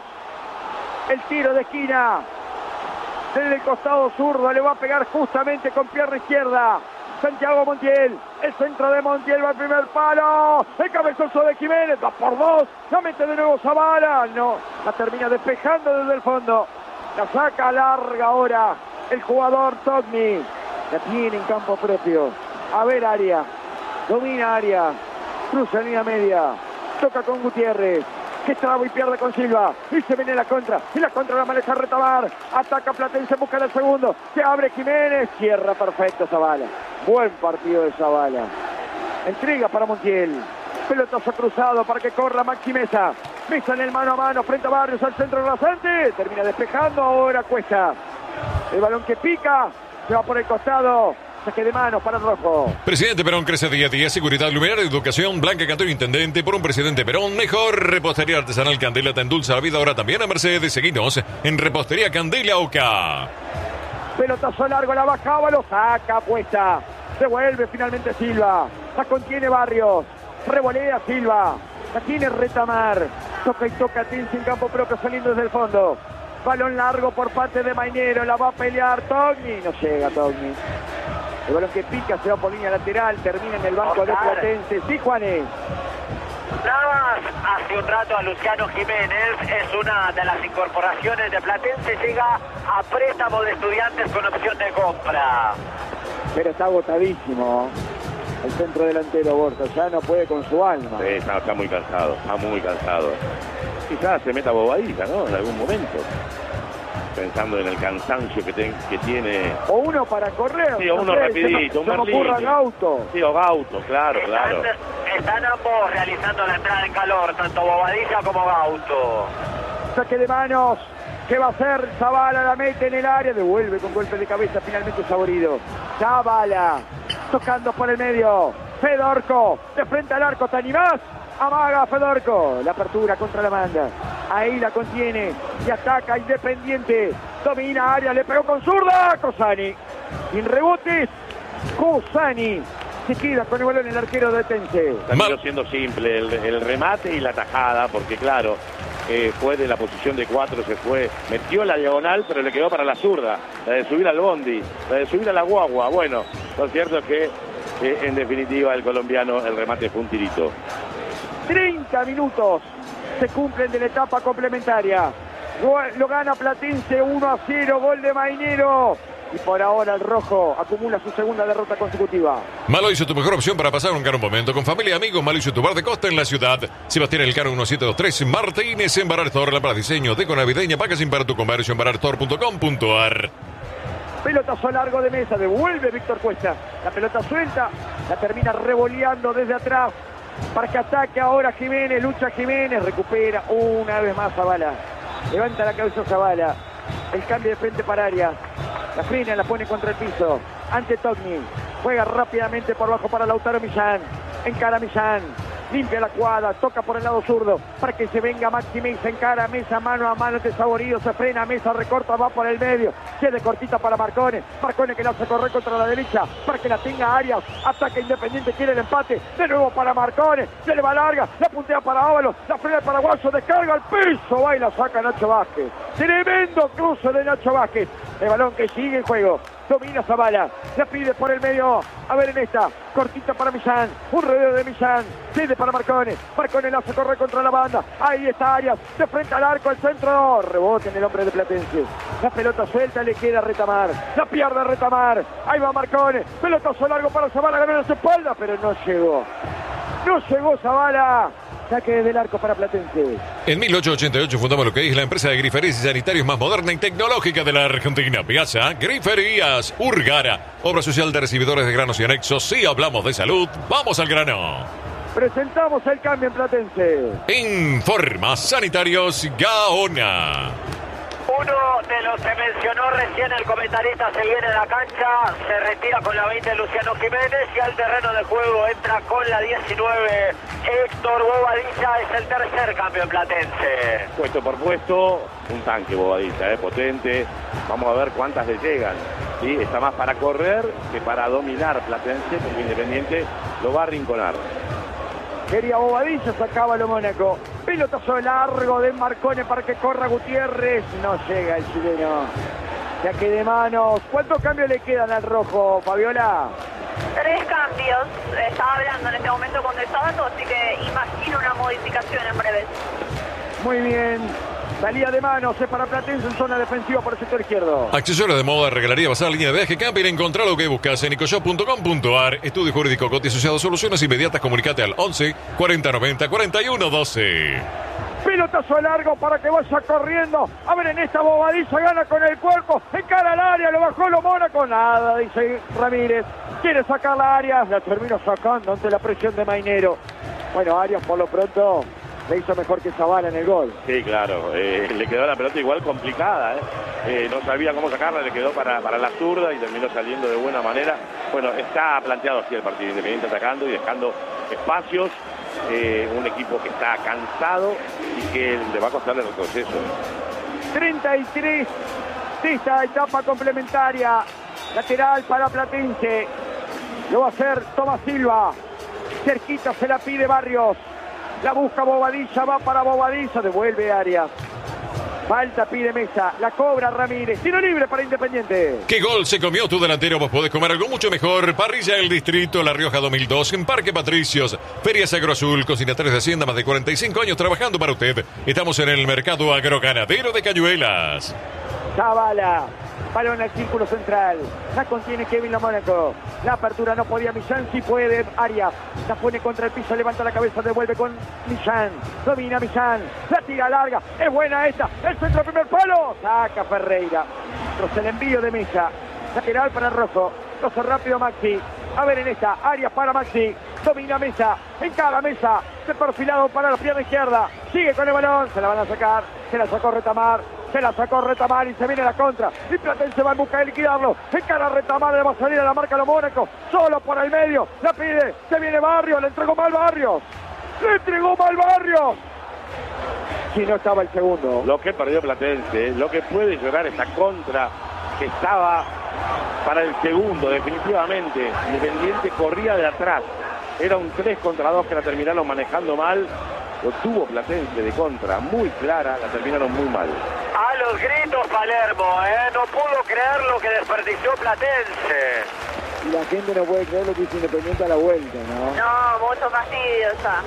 El tiro de esquina desde el costado zurdo, le va a pegar justamente con pierna izquierda Santiago Montiel. El centro de Montiel va al primer palo. El cabezazo de Jiménez, va por dos. La mete de nuevo Zavala. No, la termina despejando desde el fondo. La saca larga ahora el jugador Togni. La tiene en campo propio. A ver Aria. Domina Aria. Cruza en línea media, toca con Gutiérrez, que traba y pierde con Silva, y se viene la contra, y la contra la maneja Retamar, ataca Platense, busca el segundo, se abre Jiménez, cierra perfecto Zavala, buen partido de Zavala, entrega para Montiel, pelotazo cruzado para que corra Maxi Mesa, Mesa en el mano a mano, frente a Barrios al centro rasante, termina despejando, ahora Cuesta, el balón que pica, se va por el costado, Saque de manos para el rojo. Presidente Perón crece día a día. Seguridad, luminaria, educación. Blanca Cantón, intendente. Por un presidente Perón. Mejor repostería artesanal Candela te endulza la vida. Ahora también a Mercedes. Seguinos en Repostería Candela Oca. Pelotazo largo, la bajaba, lo saca, puesta. Se vuelve finalmente Silva. La contiene Barrios. Revolea Silva. La tiene Retamar. Toca y toca Tinsi en campo propio saliendo desde el fondo. Balón largo por parte de Mainero. La va a pelear Togni. No llega Togni. El balón que pica se va por línea lateral. Termina en el banco de Platense. Sí, Juanes. Nada más, hace un rato a Luciano Jiménez, es una de las incorporaciones de Platense, llega a préstamo de Estudiantes con opción de compra. Pero está agotadísimo el centro delantero Borja, ya no puede con su alma. Sí, está, está muy cansado, está muy cansado. Quizás se meta Bobadilla, ¿no? En algún momento. Pensando en el cansancio que, ten, que tiene. O uno para correr. Sí, o uno no sé, rapidito, un se me ocurra Merlini. Gauto. Sí, o Gauto, claro, Están, claro. están ambos realizando la entrada en calor, tanto Bobadilla como Gauto. Saque de manos. ¿Qué va a hacer? Zavala la mete en el área. Devuelve con golpe de cabeza finalmente Saborido. Zavala. Tocando por el medio. Fedorco. De frente al arco. ¿Te animás? Amaga Fedorco. La apertura contra la manda. Ahí la contiene. Y ataca Independiente. Domina área. Le pegó con zurda. Cosani. Sin rebotes. Cosani. Se queda con el balón el arquero de Tense. Terminó siendo simple el, el remate y la tajada, porque claro, eh, fue de la posición de cuatro, se fue, metió la diagonal, pero le quedó para la zurda, la de subir al bondi, la de subir a la guagua. Bueno, lo cierto es que eh, en definitiva el colombiano, el remate fue un tirito. treinta minutos se cumplen de la etapa complementaria. Lo, lo gana Platense uno a cero, gol de Mainero. Y por ahora el rojo acumula su segunda derrota consecutiva. Maloiso, tu mejor opción para pasar un caro momento. Con familia y amigos, Maloiso, tu bar de costa en la ciudad. Sebastián Elcano diecisiete veintitrés, Martínez en Barar Store, la para diseño, deco navideña, packaging para tu comercio en barar store punto com punto ar. Pelotazo largo de mesa, devuelve Víctor Cuesta. La pelota suelta, la termina revoleando desde atrás. Para que ataque ahora Jiménez, lucha Jiménez, recupera una vez más Zavala. Levanta la cabeza Zavala. El cambio de frente para Arias. La frena, la pone contra el piso. Ante Togni. Juega rápidamente por bajo para Lautaro Millán. Encara Millán. Limpia la cuadra. Toca por el lado zurdo. Para que se venga Maxi Mesa. Encara Mesa mano a mano de Saborido. Se frena. Mesa recorta. Va por el medio. Quede cortita para Marcone. Marcone que la hace correr contra la derecha. Para que la tenga Arias. Ataque Independiente. Quiere el empate. De nuevo para Marcone. Se le va larga. La puntea para Ábalos. La frena para Guaso. Descarga al piso. Va y la saca Nacho Vázquez. Tremendo cruce de Nacho Vázquez. El balón que sigue en juego. Domina Zavala. La pide por el medio. A ver en esta. Cortita para Millán. Un rodeo de Millán. Cede para Marcone. Marcone la hace correr contra la banda. Ahí está Arias. De frente al arco. El centro. Rebote en el hombre de Platense. La pelota suelta. Le queda a Retamar. La pierde a Retamar. Ahí va Marcone. Pelotazo largo para Zavala. Ganó en su espalda. Pero no llegó. No llegó Zavala. Saque desde el arco para Platense. En mil ochocientos ochenta y ocho fundamos lo que es la empresa de griferías y sanitarios más moderna y tecnológica de la Argentina. Piazza Griferías Urgara. Obra social de recibidores de granos y anexos. Si hablamos de salud, vamos al grano. Presentamos el cambio en Platense. Informa Sanitarios Gaona. Uno de los que mencionó recién el comentarista se viene a la cancha, se retira con la veinte Luciano Jiménez y al terreno de juego entra con la diecinueve Héctor Bobadilla, es el tercer cambio en Platense. Puesto por puesto, un tanque Bobadilla, ¿eh? Potente. Vamos a ver cuántas le llegan. ¿Sí? Está más para correr que para dominar Platense, porque Independiente lo va a arrinconar. Quería Bobadilla, sacaba lo Mónaco. Pelotazo largo de Marcone para que corra Gutiérrez. No llega el chileno. Saque de manos. ¿Cuántos cambios le quedan al rojo, Fabiola? Tres cambios. Estaba hablando en este momento con De Sabato, así que imagino una modificación en breve. Muy bien. Salida de manos, es para Platense en zona defensiva por el sector izquierdo. Accesorios de moda, regalaría, basar línea de viaje, camping, encontrar lo que buscas en ecoshop punto com punto ar. Estudio jurídico Coti asociado, soluciones inmediatas, comunicate al once cuarenta noventa cuarenta y uno doce. Pelotazo largo para que vaya corriendo. A ver en esta Bobadilla, gana con el cuerpo. Encara al área, lo bajó lo Mónaco. Nada, dice Ramírez. Quiere sacar la Arias, la termina sacando ante la presión de Mainero. Bueno, Arias por lo pronto le hizo mejor que Zavala en el gol. Sí, claro, eh, le quedó la pelota igual complicada, ¿eh? Eh, no sabía cómo sacarla, le quedó para, para la zurda y terminó saliendo de buena manera. Bueno, está planteado así el partido, Independiente atacando y dejando espacios, eh, un equipo que está cansado y que le va a costar el retroceso. treinta y tres de esta etapa complementaria, lateral para Platense, lo va a hacer Tomás Silva, cerquita se la pide Barrios, la busca Bobadilla, va para Bobadilla, devuelve Arias. Falta pide Mesa, la cobra Ramírez, tiro libre para Independiente. ¿Qué gol se comió tu delantero? Vos podés comer algo mucho mejor. Parrilla del Distrito, La Rioja dos mil dos, en Parque Patricios, Ferias Agroazul, Cocinatores de Hacienda, más de cuarenta y cinco años trabajando para usted. Estamos en el mercado agroganadero de Cañuelas. Zavala, balón al círculo central, la contiene Kevin La Mónaco, la apertura no podía Millán, sí puede Arias, la pone contra el piso, levanta la cabeza, devuelve con Millán, domina Millán, la tira larga, es buena esta, el centro primer palo, saca Ferreira, tras el envío de Mesa, lateral para Rojo, Rojo rápido Maxi, a ver en esta, Arias para Maxi, domina Mesa, encara Mesa, de perfilado para la pierna izquierda, sigue con el balón, se la van a sacar, se la sacó Retamar, se la sacó Retamar y se viene la contra. Y Platense va en busca de liquidarlo. Encara Retamar, le va a salir a la marca a los Mónaco. Solo por el medio. La pide. Se viene Barrios. Le entregó mal Barrios. Le entregó mal Barrios. Si no estaba el segundo. Lo que perdió Platense, lo que puede llorar esta contra que estaba para el segundo, definitivamente. Independiente corría de atrás. Era un tres contra dos que la terminaron manejando mal. Lo tuvo Platense de contra, muy clara, la terminaron muy mal. A los gritos Palermo, ¿eh? No pudo creer lo que desperdició Platense. Y la gente no puede creer lo que hizo Independiente a la vuelta, ¿no? No, mucho fastidiosa.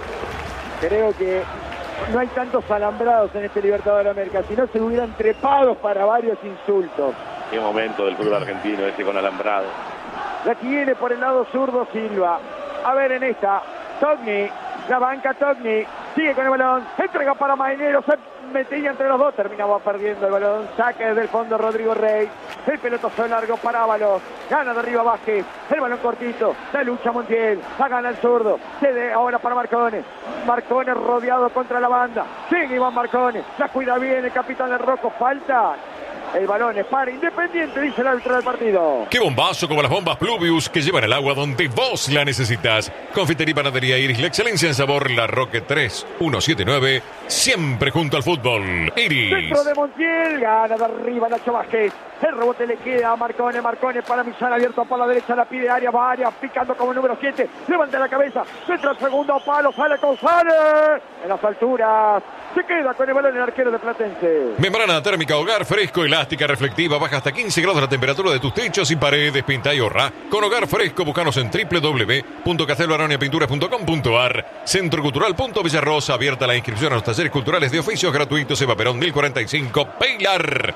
Creo que no hay tantos alambrados en este Libertadores de América, si no se hubieran trepado para varios insultos. Qué momento del club argentino ese con alambrado. La tiene por el lado zurdo Silva. A ver en esta, Togni, la banca Togni, sigue con el balón, entrega para Mainero, se metía entre los dos, terminaba perdiendo el balón, saca desde el fondo Rodrigo Rey, el pelotazo largo para Ábalos, gana de arriba Vázquez, el balón cortito, la lucha Montiel, la gana el zurdo, cede ahora para Marcone, Marcone rodeado contra la banda, sigue Iván Marcone, la cuida bien el capitán del Rojo, falta. El balón es para Independiente, dice el árbitro del partido. ¡Qué bombazo como las bombas Pluvius que llevan el agua donde vos la necesitas! Confitería y Panadería Iris, la excelencia en sabor, La Roque tres uno siete nueve, siempre junto al fútbol. Iris. Centro de Montiel, gana de arriba Nacho Vázquez. El rebote le queda a Marcone, Marcone para Millán, abierto por la derecha, la pide Arias, va Arias, picando como número siete, levanta la cabeza, centro al segundo palo, sale González, en las alturas, se queda con el balón el arquero de Platense. Membrana térmica Hogar, fresco, elástica, reflectiva, baja hasta quince grados la temperatura de tus techos y paredes, pinta y ahorra. Con Hogar Fresco, buscanos en doble u doble u doble u punto castelbaronia pinturas punto com punto a r. Centro Cultural punto Villarrosa, abierta la inscripción a los talleres culturales de oficios gratuitos, Eva Perón mil cuarenta y cinco, Pilar.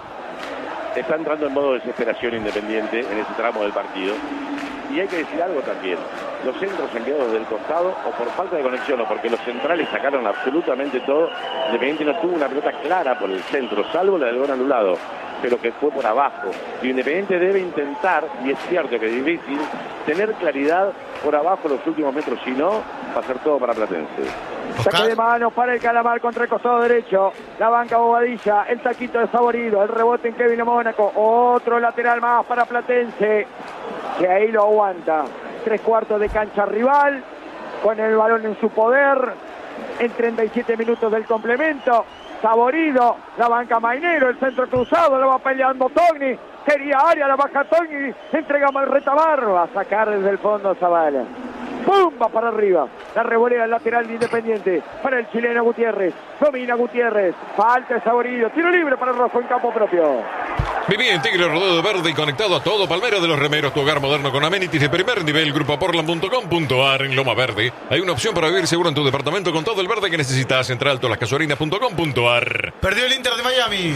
Está entrando en modo desesperación Independiente en ese tramo del partido. Y hay que decir algo también. Los centros enviados del costado, o por falta de conexión, o porque los centrales sacaron absolutamente todo, Independiente no tuvo una pelota clara por el centro, salvo la del gol anulado, pero que fue por abajo. Y Independiente debe intentar, y es cierto que es difícil, tener claridad por abajo los últimos metros, si no, va a ser todo para Platense. Saque de mano para el Calamar contra el costado derecho. La banca Bobadilla, el taquito desfavorido, el rebote en Kevin Mónaco. Otro lateral más para Platense, que ahí lo aguanta. Tres cuartos de cancha rival, con el balón en su poder, en treinta y siete minutos del complemento. Saborido, la banca Mainero, el centro cruzado, lo va peleando Togni. Quería área, la baja Togni, entrega mal Retamar, va a sacar desde el fondo Zavala. ¡Pum! Va para arriba. La revolea el lateral de Independiente. Para el chileno Gutiérrez. Domina Gutiérrez. Falta de Saborido. Tiro libre para el Rojo en campo propio. Viví en Tigre Rodado Verde y conectado a todo Palmera de los Remeros, tu hogar moderno con amenities de primer nivel. Grupo Portland punto com punto a r. En Loma Verde hay una opción para vivir seguro en tu departamento con todo el verde que necesitas. Entra alto las casuarinas punto com punto a r. Perdió el Inter de Miami.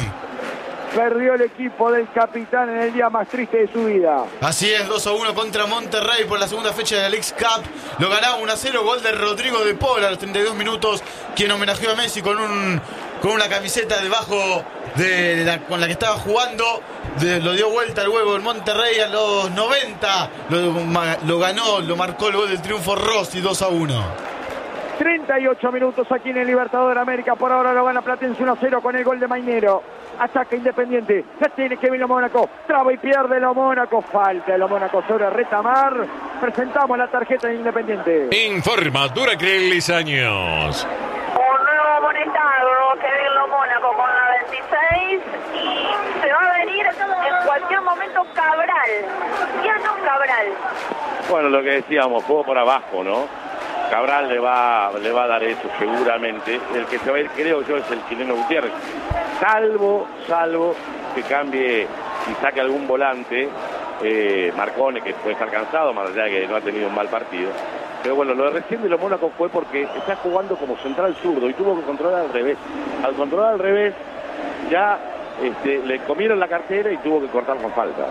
Perdió el equipo del capitán en el día más triste de su vida. Así es, dos a uno contra Monterrey por la segunda fecha de la Leagues Cup. Lo ganaba uno a cero, gol de Rodrigo de Paul a los treinta y dos minutos, quien homenajeó a Messi con un con una camiseta debajo de la, con la que estaba jugando. De, lo dio vuelta el huevo el Monterrey a los noventa. Lo, lo ganó, lo marcó el gol del triunfo Rossi, dos a uno. treinta y ocho minutos aquí en el Libertador de América. Por ahora lo gana Platense uno a cero con el gol de Mainero. Ataca Independiente. Ya tiene que venir lo Mónaco. Traba y pierde lo Mónaco. Falta de lo Mónaco sobre Retamar. Presentamos la tarjeta de Independiente. Informa Duracrellis Años. Un nuevo amonestado, Kevin Lo Mónaco con la veintiséis. Y se va a venir en cualquier momento Cabral. Ya no Cabral. Bueno, lo que decíamos, juego por abajo, ¿no? Cabral le va, le va a dar eso seguramente. El que se va a ir, creo yo, es el chileno Gutiérrez. Salvo, salvo que cambie y saque algún volante, eh, Marcone, que puede estar cansado, más allá de que no ha tenido un mal partido. Pero bueno, lo de recién de los Mónacos fue porque está jugando como central zurdo y tuvo que controlar al revés. Al controlar al revés, ya este, le comieron la cartera y tuvo que cortar con falta.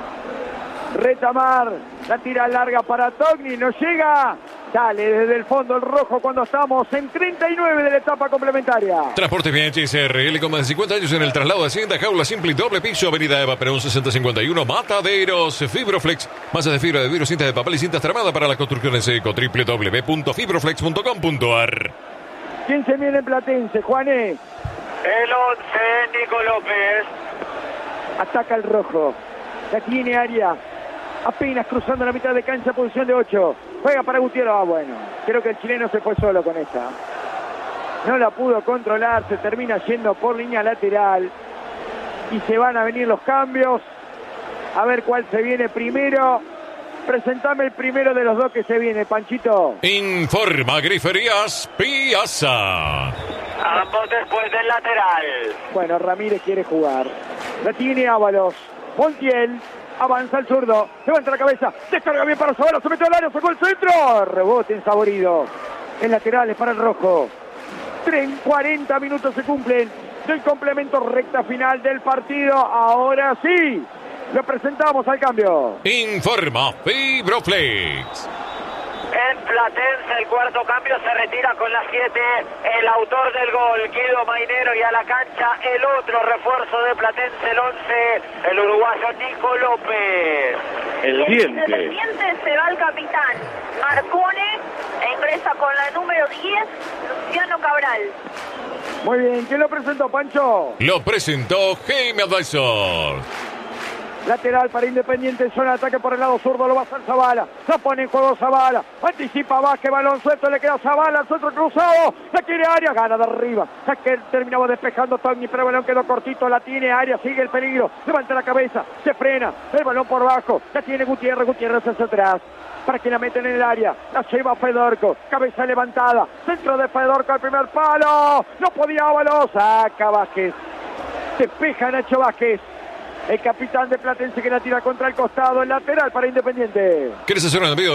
Retamar, la tira larga para Togni, no llega. Sale desde el fondo el rojo cuando estamos en treinta y nueve de la etapa complementaria. Transportes B H S R L con más de cincuenta años en el traslado de Hacienda, jaula simple y doble piso, avenida Eva Perón sesenta cincuenta y uno, Mataderos, Fibroflex, masas de fibra de vidrio, cintas de papel y cintas tramadas para las construcciones eco, doble u doble u doble u punto fibroflex punto com punto a r. ¿Quién se viene en Platense, Juané? El once, Nico López. Ataca el rojo, la tiene Arias. Apenas cruzando la mitad de cancha, posición de ocho. Juega para Gutiérrez. Ah, bueno. Creo que el chileno se fue solo con esta. No la pudo controlar. Se termina yendo por línea lateral. Y se van a venir los cambios. A ver cuál se viene primero. Presentame el primero de los dos que se viene, Panchito. Informa Griferías Piazza. Ambos después del lateral. Bueno, Ramírez quiere jugar. La tiene Ábalos. Montiel. Avanza el zurdo, levanta la cabeza, descarga bien para Zavala, se metió al área, sacó el centro, rebote ensaborido. El lateral es para el rojo. cuarenta minutos se cumplen del complemento recta final del partido. Ahora sí, lo presentamos al cambio. Informa Fibroflex. En Platense el cuarto cambio se retira con las siete el autor del gol, Guido Mainero, y a la cancha el otro refuerzo de Platense, el once, el uruguayo Nico López. El diente. Independiente se va el capitán Marcone e ingresa con la número diez, Luciano Cabral. Muy bien, ¿quién lo presentó, Pancho? Lo presentó Jaime Advisor. Lateral para Independiente, zona de ataque por el lado zurdo, lo va a hacer Zavala. La pone en juego Zavala. Anticipa Vázquez, balón suelto, le queda Zavala, el centro cruzado. La quiere Arias, gana de arriba. Que terminaba despejando Togni, pero el balón quedó cortito. La tiene Arias, sigue el peligro. Levanta la cabeza, se frena. El balón por bajo. La tiene Gutiérrez, Gutiérrez hacia atrás. Para que la meten en el área. La lleva Fedorco. Cabeza levantada. Centro de Fedorco al primer palo. No podía Ábalos. Saca Vázquez. Despeja Nacho Vázquez. El capitán de Platense que la tira contra el costado, el lateral para Independiente. ¿Quieres hacer un envío